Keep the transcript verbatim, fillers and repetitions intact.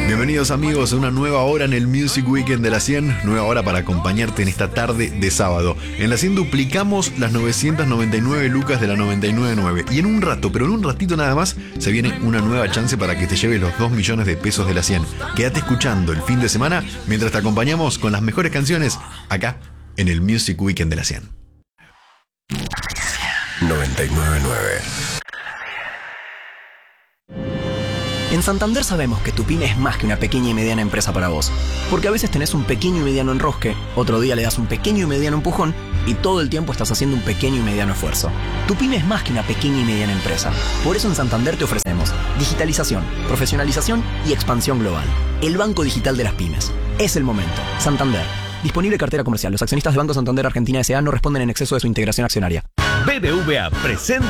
Bienvenidos amigos a una nueva hora en el Music Weekend de la cien, nueva hora para acompañarte en esta tarde de sábado. En la cien duplicamos las novecientas noventa y nueve lucas de la noventa y nueve nueve y en un rato, pero en un ratito nada más, se viene una nueva chance para que te lleves los dos millones de pesos de la cien. Quédate escuchando el fin de semana mientras te acompañamos con las mejores canciones acá en el Music Weekend de la cien. noventa y nueve nueve. En Santander sabemos que tu pyme es más que una pequeña y mediana empresa para vos. Porque a veces tenés un pequeño y mediano enrosque, otro día le das un pequeño y mediano empujón y todo el tiempo estás haciendo un pequeño y mediano esfuerzo. Tu pyme es más que una pequeña y mediana empresa. Por eso en Santander te ofrecemos digitalización, profesionalización y expansión global. El banco digital de las pymes. Es el momento. Santander. Disponible cartera comercial. Los accionistas de Banco Santander Argentina S A no responden en exceso de su integración accionaria. B B V A presenta